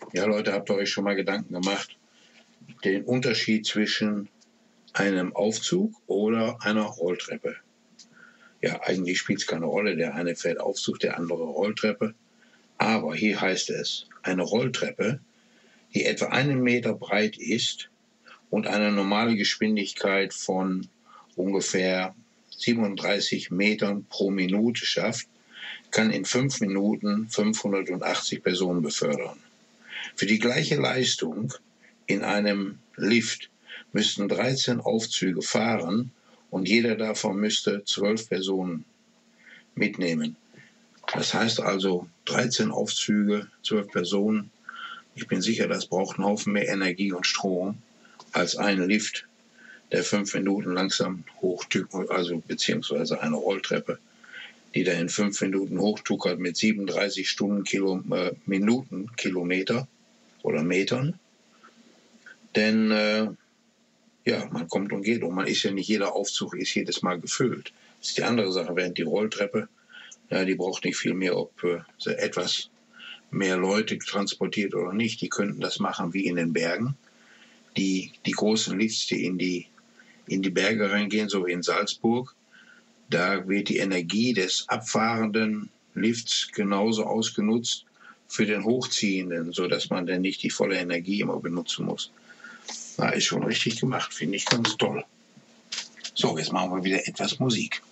Ja, Leute, habt ihr euch schon mal Gedanken gemacht, den Unterschied zwischen einem Aufzug oder einer Rolltreppe? Ja, eigentlich spielt es keine Rolle. Der eine fährt Aufzug, der andere Rolltreppe. Aber hier heißt es, eine Rolltreppe, die etwa 1 Meter breit ist und eine normale Geschwindigkeit von ungefähr 37 Metern pro Minute schafft, kann in 5 Minuten 580 Personen befördern. Für die gleiche Leistung in einem Lift müssten 13 Aufzüge fahren und jeder davon müsste 12 Personen mitnehmen. Das heißt also 13 Aufzüge, 12 Personen. Ich bin sicher, das braucht einen Haufen mehr Energie und Strom als ein Lift, der 5 Minuten langsam hochtuckert, also beziehungsweise eine Rolltreppe, die da in 5 Minuten hochtuckert mit 37 Minuten Kilometer oder Metern. Denn ja, man kommt und geht und man ist ja nicht, jeder Aufzug ist jedes Mal gefüllt. Das ist die andere Sache, während die Rolltreppe, ja, die braucht nicht viel mehr, ob sie etwas mehr Leute transportiert oder nicht. Die könnten das machen wie in den Bergen. Die großen Lifts, die in die Berge reingehen, so wie in Salzburg, da wird die Energie des abfahrenden Lifts genauso ausgenutzt für den Hochziehenden, sodass man dann nicht die volle Energie immer benutzen muss. Na, ist schon richtig gemacht, finde ich ganz toll. So, jetzt machen wir wieder etwas Musik.